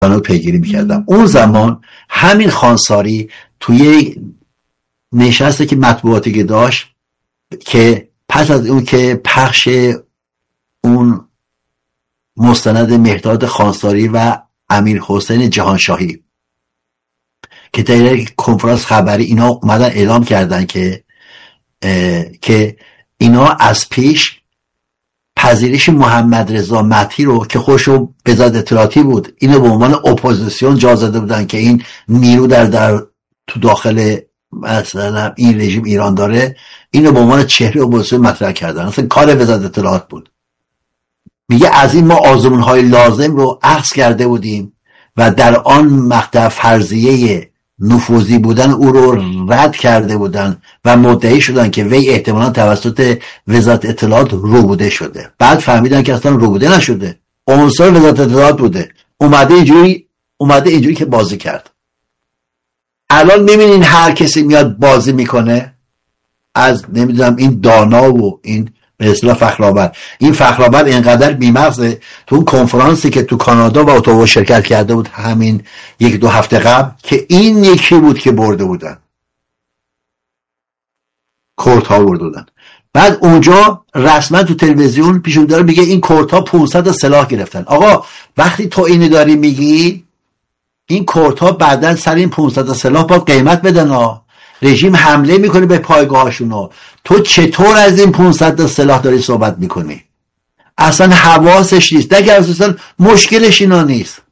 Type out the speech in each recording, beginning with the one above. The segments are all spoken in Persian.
رو پیگیری میکردم. اون زمان همین خانساری توی نشسته که مطبوعاتی که داشت که پس از اون که پخش اون مستند مهداد خانساری و امیر حسین جهانشاهی که در کنفرانس خبری اینا اومدن اعلام کردن که اینا از پیش پذیرش محمد رضا مدحی رو که خودشو وزارت اطلاعاتی بود اینو به عنوان اپوزیسیون جا زده بودن که این نیرو در تو داخل مثلا این رژیم ایران داره، اینو به عنوان چهره اپوزیسیون مطرح کردن. اصلا کار وزارت اطلاعات بود. میگه از این ما آزمون‌های لازم رو اخذ کرده بودیم و در آن مقطع فرضیه نفوذی بودن او رو رد کرده بودن و مدعی شدن که وی احتمالاً توسط وزارت اطلاعات روبوده شده. بعد فهمیدن که اصلا روبوده نشده، عنصر وزارت اطلاعات بوده، اومده اینجوری که بازی کرد. الان میبینین هر کسی میاد بازی میکنه، از نمیدونم این دانا و این به اصطلاح فخرآور. این فخرآور اینقدر بی‌مغزه تو اون کنفرانسی که تو کانادا و اتاوا شرکت کرده بود همین 1-2 هفته قبل که این یکی بود که برده بودن، کورت ها برده بودن. بعد اونجا رسما تو تلویزیون پیشون داره میگه این کورت ها 500 سلاح گرفتن. آقا وقتی تو اینو داری میگی این کورت ها بعدن سر این 500 سلاح باید قیمت بدن ها. رژیم حمله میکنه به پایگاهاشونو، تو چطور از این 500 سلاح داری صحبت میکنی؟ اصلا حواسش نیست. اگر اصلا مشکلش اینا نیست،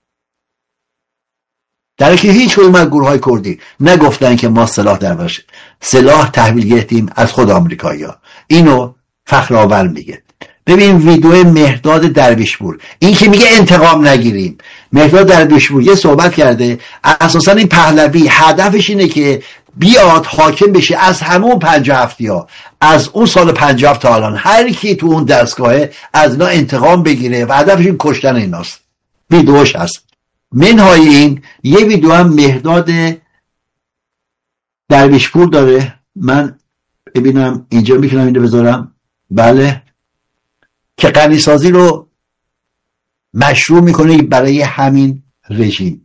در حالی که هیچ کدوم از گروه‌های کردی نگفتن که ما سلاح درباشه، سلاح تحویل گرفتیم از خود آمریکایی‌ها. اینو فخرآور میگه. ببین ویدیو مهداد درویشپور، این که میگه انتقام نگیریم. مهداد درویشپور یه صحبت کرده، اساسا این پهلوی هدفش اینه که بیاد حاکم بشه از همون 57ها، از اون سال 57 تا الان هر کی تو اون دستگاهه از اینا انتقام بگیره و هدفش این کشتن ایناست. ویدیوش هست. منهای این یه ویدیو هم مهداد درویشپور داره، من ببینم اینجا میتونم اینو بذارم، بله، که غنیسازی رو مشروع میکنه برای همین رژیم.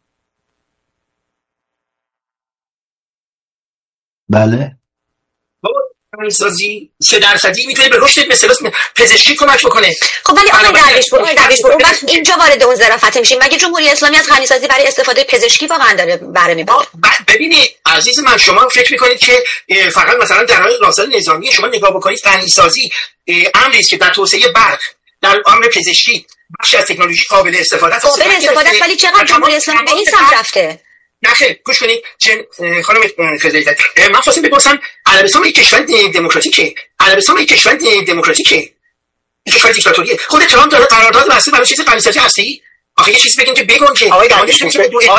بله غنیسازی 3% میتونه به رشد مثلا پزشکی کمک بکنه. خب ولی آقای درویشپور وقت اینجا وارد اون ظرافت میشیم، مگه جمهوری اسلامی از غنیسازی برای استفاده پزشکی واقعا داره بهره میبره؟ ببینید عزیز من، شما فکر میکنید که فقط مثلا در راستای نظامی شما نگاه بکنید غنیسازی امری است که در توسعه برق، در امر پزشکی بخشی از تکنولوژی قابل استفاده است. ولی چقدر جمهوری اسلامی به این سمت رفته؟ نه خیر، گوش کنید خانم خزیزت، من خواستم بپرسم عربستان یک کشور دموکراتیکه، عربستان یک کشور دموکراتیکه، یک کشور دیکتاتوریه. خود ترامپ داره قرارداد بسته برای چیز غنیسازی هستی. آخه یه چیزی بگین که بگن که آقای درویشپور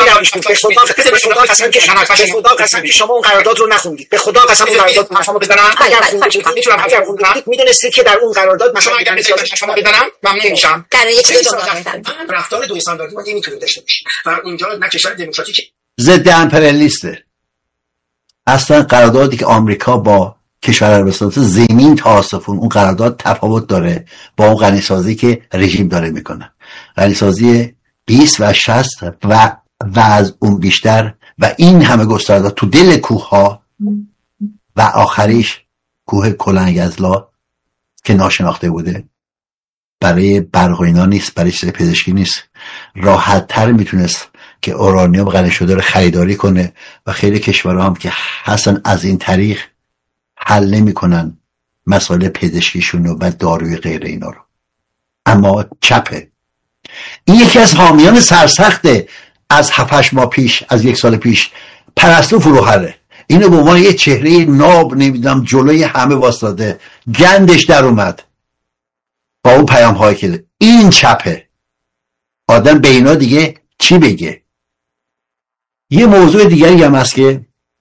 شما اون قرارداد رو نخوندید. به خدا قسم قرارداد شما بزنم اگر خوندید میتونم حرف خوندم. میدونستی که در اون قرارداد شما اگر شما بزنم ممنون میشم. در یک دو جمله رفتار دو استانداردی ما نمیتونیم داشته باشیم و اونجا نه کشور دموکراتیکه، ضد امپریالیسته. اصلا قراردادی که آمریکا با کشور عربستان زمین تا آسمون، اون قرارداد تفاوت داره با اون غنیسازی که رژیم داره میکنه. غنیسازی 20 و 60 و از اون بیشتر و این همه گسترده تو دل کوه ها و آخریش کوه کلنگزلا که ناشناخته بوده، برای برق و اینا نیست، برای چیز پزشکی نیست. راحت تر میتونست که اورانیوم غنی شده رو خریداری کنه و خیلی کشورها هم که هستن از این طریق حل نمیکنن مسائل پزشکیشون و داروی غیر اینا رو. اما چپه. این یکی از حامیان سرسخته از 7-8 ماه پیش، از 1 سال پیش، پرستو فروهره. اینو به عنوان یه چهره ناب نمیدونم جلوی همه واسطاده، گندش در اومد با اون پیام هایی که این چپه. آدم به اینا دیگه چی بگه؟ یه موضوع دیگری هم هست که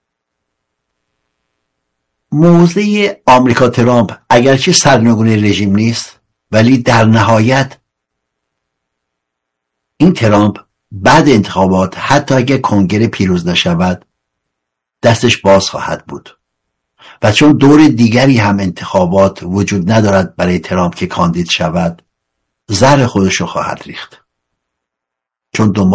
موضوع آمریکا ترامپ اگرچه سرنگون رژیم نیست، ولی در نهایت این ترامپ بعد انتخابات حتی اگه کنگره پیروز نشود دستش باز خواهد بود و چون دور دیگری هم انتخابات وجود ندارد برای ترامپ که کاندید شود، زهر خودش رو خواهد ریخت. چون